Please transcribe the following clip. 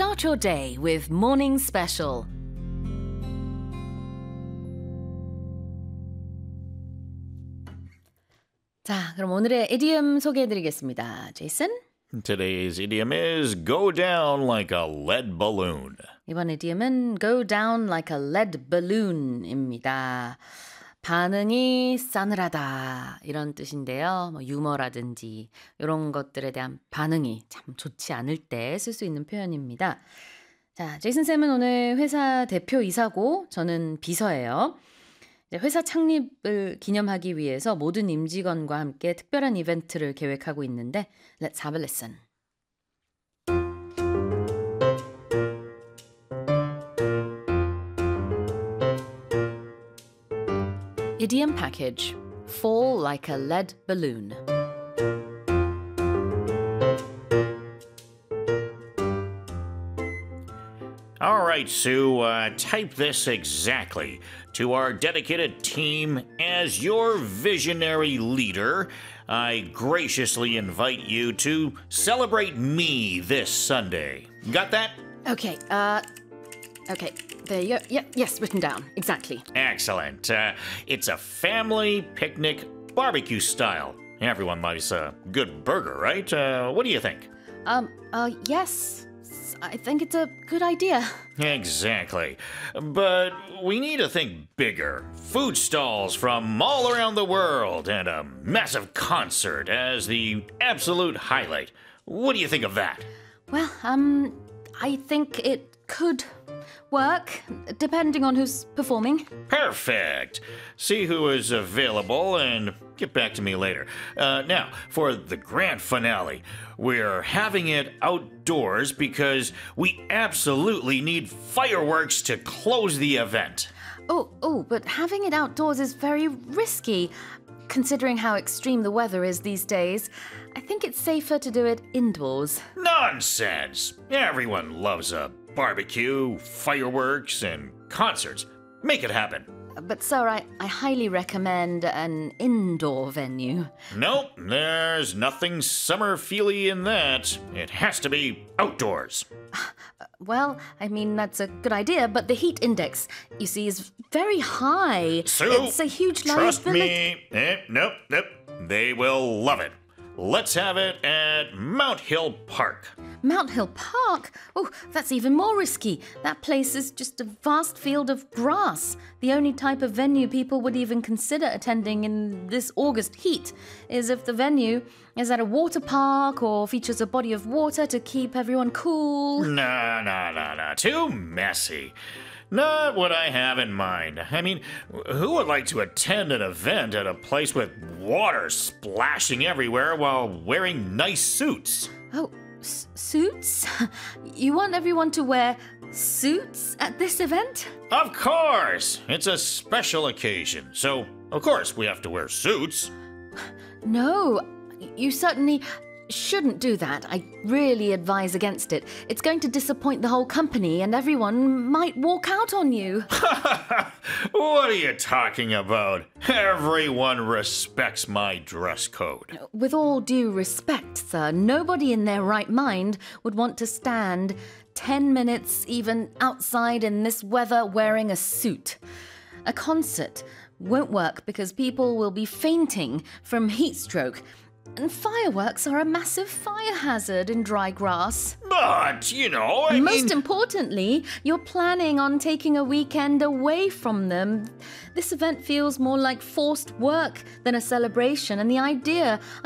Start your day with Morning Special. 자, 그럼 오늘의 idiom 소개해드리겠습니다. 제이슨? Today's idiom is go down like a lead balloon. 이번 idiom은 go down like a lead balloon입니다. 반응이 싸늘하다 이런 뜻인데요. 뭐 유머라든지 이런 것들에 대한 반응이 참 좋지 않을 때 쓸 수 있는 표현입니다. 자, 제이슨 쌤은 오늘 회사 대표이사고 저는 비서예요. 회사 창립을 기념하기 위해서 모든 임직원과 함께 특별한 이벤트를 계획하고 있는데 Let's have a listen. Idiom package. Fall like a lead balloon. All right, Sue, type this exactly. To our dedicated team, as your visionary leader, I graciously invite you to celebrate me this Sunday. Got that? Okay, there you go. Yep, yes, written down. Exactly. Excellent. It's a family picnic barbecue style. Everyone likes a good burger, right? What do you think? Yes. I think it's a good idea. Exactly. But we need to think bigger. Food stalls from all around the world and a massive concert as the absolute highlight. What do you think of that? Well, I think it could work, depending on who's performing. Perfect. See who is available and get back to me later. Now, for the grand finale, we're having it outdoors because we absolutely need fireworks to close the event. But having it outdoors is very risky. Considering how extreme the weather is these days, I think it's safer to do it indoors. Nonsense. Everyone loves a barbecue, fireworks, and concerts. Make it happen. But sir, I highly recommend an indoor venue. Nope, there's nothing summer-feely in that. It has to be outdoors. Well, I mean, that's a good idea, but the heat index, you see, is very high. Sue, it's a huge trust liability. me. Nope. They will love it. Let's have it at Mount Hill Park. Mount Hill Park? Oh, that's even more risky. That place is just a vast field of grass. The only type of venue people would even consider attending in this August heat is if the venue is at a water park or features a body of water to keep everyone cool. No. Too messy. Not what I have in mind. I mean, who would like to attend an event at a place with water splashing everywhere while wearing nice suits? Oh, suits? You want everyone to wear suits at this event? Of course! It's a special occasion, so of course we have to wear suits. No, you certainly shouldn't do that. I really advise against it. It's going to disappoint the whole company and everyone might walk out on you. What are you talking about? Everyone respects my dress code. With all due respect, sir, nobody in their right mind would want to stand 10 minutes even outside in this weather wearing a suit. A concert won't work because people will be fainting from heat stroke. And fireworks are a massive fire hazard in dry grass. But, Most importantly, you're planning on taking a weekend away from them. This event feels more like forced work than a celebration, and the idea